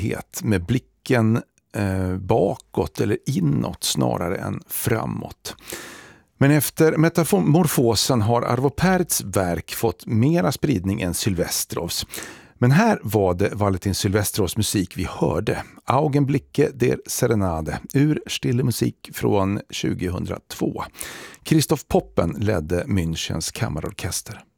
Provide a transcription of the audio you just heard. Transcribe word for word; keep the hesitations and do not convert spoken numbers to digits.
med blicken eh, bakåt eller inåt snarare än framåt. Men efter metamorfosen har Arvo Pärts verk fått mera spridning än Sylvestrovs. Men här var det Valentin Sylvestrovs musik vi hörde. Augenblicke der Serenade ur Stille musik från tjugohundratvå. Christoph Poppen ledde Münchens kammarorkester.